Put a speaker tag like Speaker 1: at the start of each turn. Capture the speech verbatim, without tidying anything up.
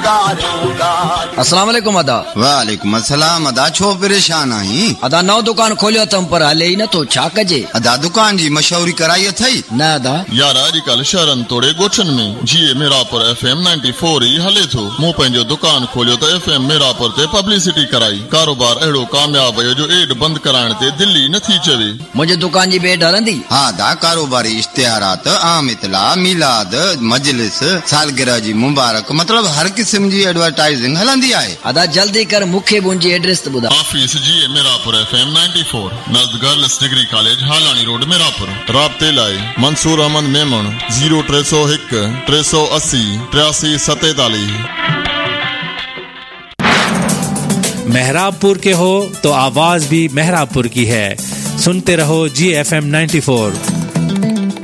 Speaker 1: अस्सलाम वालेकुम अदा।
Speaker 2: वालेकुम अस्सलाम अदा, छो परेशान आहीं?
Speaker 1: अदा नओ दुकान खोलियो अथम पर हले ई नथो, छा कजे?
Speaker 2: अदा दुकान जी मशहूरी कराई अथई?
Speaker 1: न अदा
Speaker 3: यार अॼुकल्ह शहरनि तोड़े ॻोठनि में जीए Mirapur F M ninety four E हले थो। मूं पंहिंजो दुकान खोलियो त एफ एम मीरापुर ते पब्लिसिटी कराई। कारोबार अहिड़ो कामयाब हुयो जो एड बंदि कराइण ते दिल्ली नथी चवे।
Speaker 1: मुंहिंजी दुकान जी बेड हलंदी?
Speaker 2: हा अदा, कारोबारी इश्तिहारात, आम इतला, मिलाद, मजलिस, सालगिरह जी मुबारक, मतलब हर किस्म जी एडवर्टाइजिंग हलंदी आहे।
Speaker 1: अदा जल्दी कर, मूंखे मुंहिंजी एड्रेस त ॿुधा।
Speaker 3: ऑफिस जीए Mirapur F M ninety four, नज़द girls degree college, हालानी road Mirapur. राब्ते लाइ मंसूर अहमद मेमण ज़ीरो टे सौ हिकु टे सौ असी टियासी सतेतालीस।
Speaker 4: मेहराबपुर के हो तो आवाज भी मेहराबपुर की है। सुनते रहो जी एफ एम नाइंटी फोर।